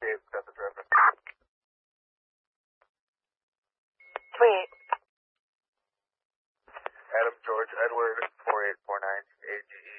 got the traffic. 28. Adam George Edward 4849 AGE.